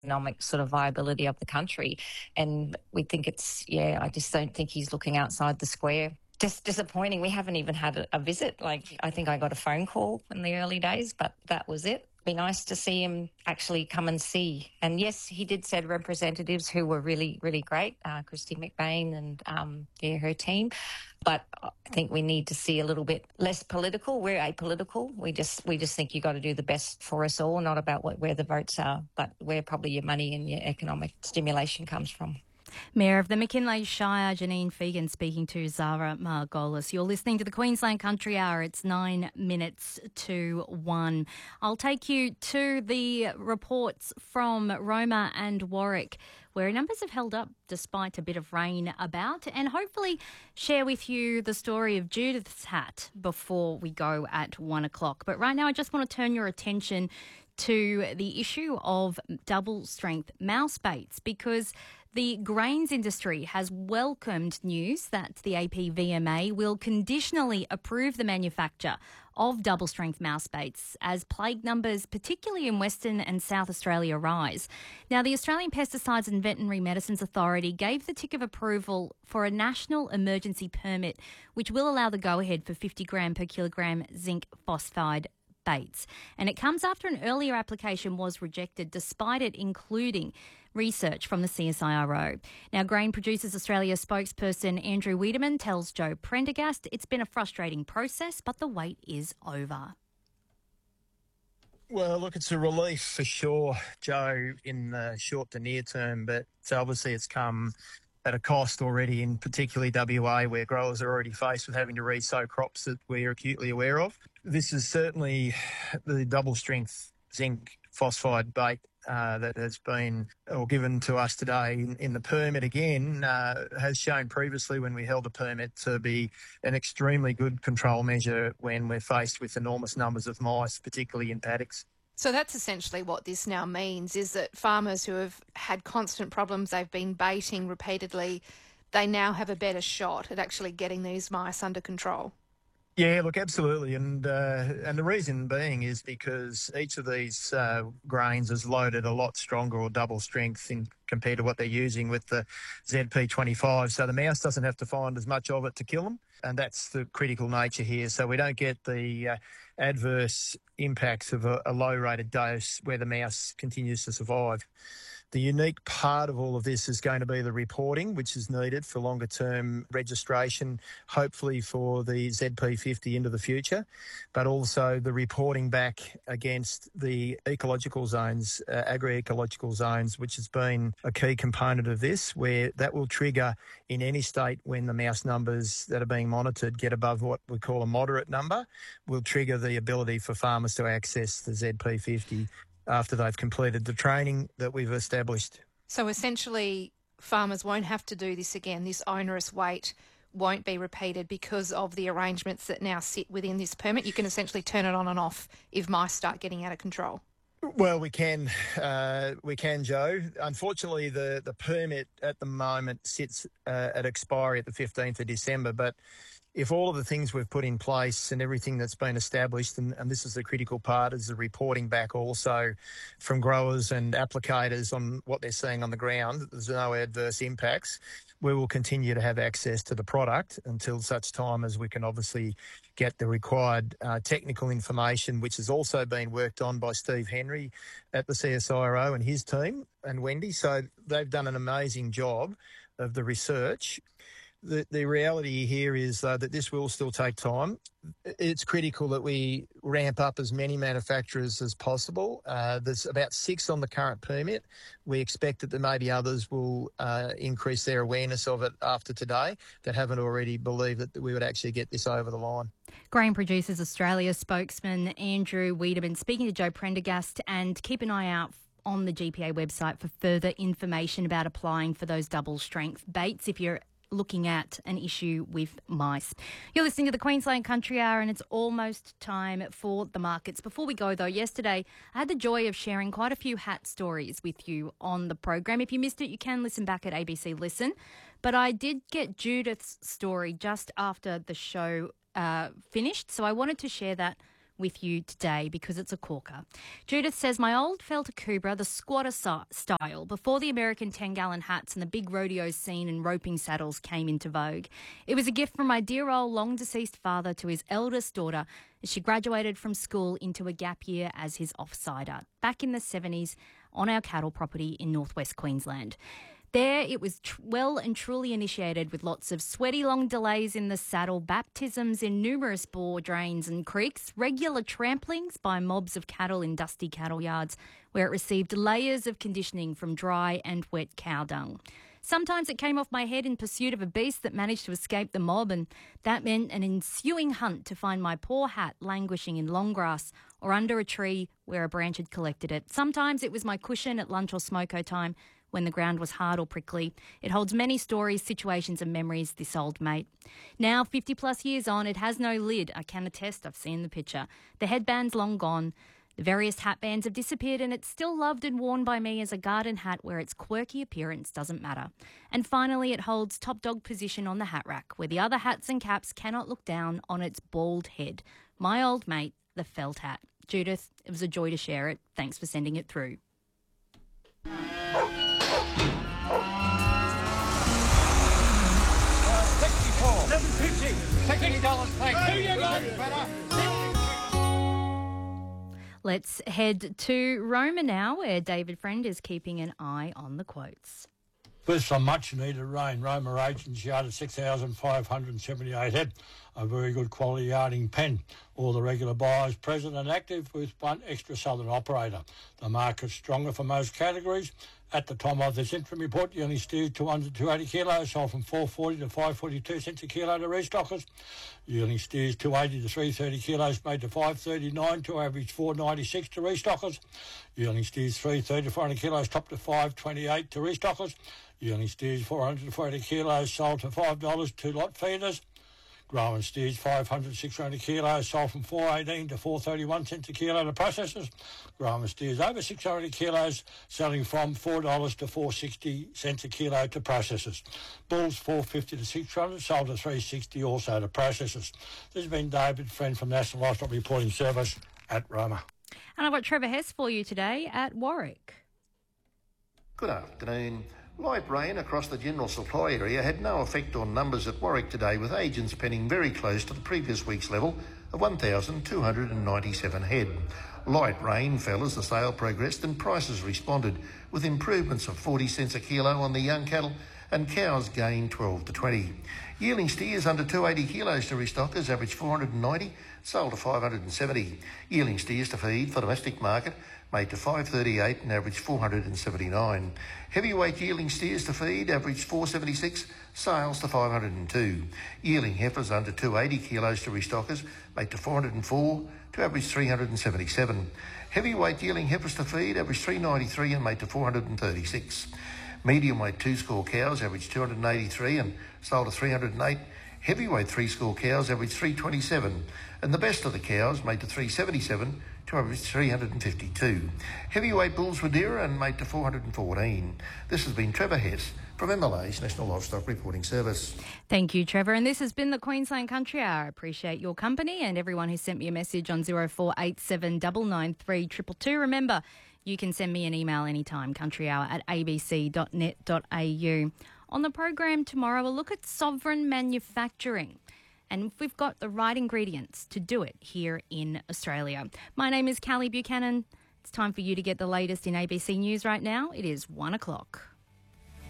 economic sort of viability of the country. And we think I just don't think he's looking outside the square. Just disappointing. We haven't even had a visit. Like, I think I got a phone call in the early days, but that was it. Be nice to see him actually come and see. And yes, he did send representatives who were really, really great, Christy McBain and her team. But I think we need to see a little bit less political. We're apolitical. We just think you got to do the best for us all, not about where the votes are, but where probably your money and your economic stimulation comes from. Mayor of the McKinley Shire, Janine Fegan, speaking to Zara Margolis. You're listening to the Queensland Country Hour. It's 9 minutes to 1. I'll take you to the reports from Roma and Warwick, where numbers have held up despite a bit of rain about, and hopefully share with you the story of Judith's hat before we go at 1 o'clock. But right now I just want to turn your attention to the issue of double-strength mouse baits, because the grains industry has welcomed news that the APVMA will conditionally approve the manufacture of double-strength mouse baits as plague numbers, particularly in Western and South Australia, rise. Now, the Australian Pesticides and Veterinary Medicines Authority gave the tick of approval for a national emergency permit, which will allow the go-ahead for 50 gram per kilogram zinc phosphide baits. And it comes after an earlier application was rejected, despite it including research from the CSIRO. Now, Grain Producers Australia spokesperson Andrew Wiedemann tells Joe Prendergast it's been a frustrating process, but the wait is over. Well, look, it's a relief for sure, Joe, in the short to near term, but obviously it's come at a cost already, in particularly WA, where growers are already faced with having to re-sow crops that we're acutely aware of. This is certainly the double-strength zinc phosphide bait that has been given to us today in the permit again, has shown previously when we held a permit to be an extremely good control measure when we're faced with enormous numbers of mice, particularly in paddocks. So that's essentially what this now means, is that farmers who have had constant problems, they've been baiting repeatedly, they now have a better shot at actually getting these mice under control. Yeah, look, absolutely. And the reason being is because each of these grains is loaded a lot stronger or double strength compared to what they're using with the ZP25. So the mouse doesn't have to find as much of it to kill them. And that's the critical nature here. So we don't get the adverse impacts of a low-rated dose where the mouse continues to survive. The unique part of all of this is going to be the reporting, which is needed for longer-term registration, hopefully for the ZP50 into the future, but also the reporting back against the ecological zones, agri-ecological zones, which has been a key component of this, where that will trigger in any state when the mouse numbers that are being monitored get above what we call a moderate number, will trigger the ability for farmers to access the ZP50 after they've completed the training that we've established. So essentially, farmers won't have to do this again. This onerous wait won't be repeated because of the arrangements that now sit within this permit. You can essentially turn it on and off if mice start getting out of control. Well, we can, Joe. Unfortunately, the permit at the moment sits at expiry at the 15th of December, but if all of the things we've put in place and everything that's been established, and this is the critical part, is the reporting back also from growers and applicators on what they're seeing on the ground, that there's no adverse impacts, we will continue to have access to the product until such time as we can obviously get the required technical information, which has also been worked on by Steve Henry at the CSIRO and his team and Wendy. So they've done an amazing job of the research. The reality here is that this will still take time. It's critical that we ramp up as many manufacturers as possible. There's about 6 on the current permit. We expect that there may be others will increase their awareness of it after today that haven't already believed that we would actually get this over the line. Grain Producers Australia spokesman Andrew Wiedemann speaking to Joe Prendergast, and keep an eye out on the GPA website for further information about applying for those double strength baits if you're looking at an issue with mice. You're listening to the Queensland Country Hour, and it's almost time for the markets. Before we go, though, yesterday I had the joy of sharing quite a few hat stories with you on the program. If you missed it, you can listen back at ABC Listen. But I did get Judith's story just after the show finished, so I wanted to share that with you today because it's a corker. Judith says, my old Felter Cobra, the squatter style, before the American 10-gallon hats and the big rodeo scene and roping saddles came into vogue. It was a gift from my dear old long-deceased father to his eldest daughter as she graduated from school into a gap year as his offsider back in the 70s on our cattle property in northwest Queensland. There, it was well and truly initiated with lots of sweaty long delays in the saddle, baptisms in numerous bore drains and creeks, regular tramplings by mobs of cattle in dusty cattle yards, where it received layers of conditioning from dry and wet cow dung. Sometimes it came off my head in pursuit of a beast that managed to escape the mob, and that meant an ensuing hunt to find my poor hat languishing in long grass or under a tree where a branch had collected it. Sometimes it was my cushion at lunch or smoko time when the ground was hard or prickly. It holds many stories, situations and memories, this old mate. Now, 50 plus years on, it has no lid. I can attest, I've seen the picture. The headband's long gone. The various hat bands have disappeared and it's still loved and worn by me as a garden hat where its quirky appearance doesn't matter. And finally, it holds top dog position on the hat rack where the other hats and caps cannot look down on its bald head. My old mate, the felt hat. Judith, it was a joy to share it. Thanks for sending it through. Let's head to Roma now, where David Friend is keeping an eye on the quotes. With some much-needed rain, Roma Agents yarded 6,578 head, a very good quality yarding pen. All the regular buyers present and active with one extra southern operator. The market's stronger for most categories. At the time of this interim report, yearling steers 200 to 280 kilos, sold from 4.40 to 5.42 cents a kilo to restockers. Yearling steers 280 to 330 kilos made to 5.39 to average 4.96 to restockers. Yearling steers 330 to 400 kilos topped to 5.28 to restockers. Yearling steers 400 to 480 kilos sold to $5 to lot feeders. Growing steers 500 600 kilos sold from 4.18 to 4.31 cents a kilo to processors. Growing steers over 600 kilos selling from $4 to 4.60 cents a kilo to processors. Bulls 450 to 600 sold to 3.60 also to processors. This has been David Friend from National Livestock Reporting Service at Roma. And I've got Trevor Hess for you today at Warwick. Good afternoon. Light rain across the general supply area had no effect on numbers at Warwick today, with agents penning very close to the previous week's level of 1,297 head. Light rain fell as the sale progressed and prices responded, with improvements of 40 cents a kilo on the young cattle and cows gained 12 to 20. Yearling steers under 280 kilos to restockers averaged 490, sold to 570. Yearling steers to feed for domestic market made to 538 and averaged 479. Heavyweight yearling steers to feed averaged 476, sales to 502. Yearling heifers under 280 kilos to restockers made to 404 to average 377. Heavyweight yearling heifers to feed averaged 393 and made to 436. Medium weight 2-score cows averaged 283 and sold to 308. Heavyweight 3-score cows averaged 327, and the best of the cows made to 377 to average 352. Heavyweight bulls were dearer and made to 414. This has been Trevor Hess from MLA's National Livestock Reporting Service. Thank you, Trevor. And this has been the Queensland Country Hour. I appreciate your company and everyone who sent me a message on 0487 993 222. Remember, you can send me an email anytime, countryhour@abc.net.au. On the program tomorrow, we'll look at sovereign manufacturing and if we've got the right ingredients to do it here in Australia. My name is Callie Buchanan. It's time for you to get the latest in ABC News right now. It is 1 o'clock.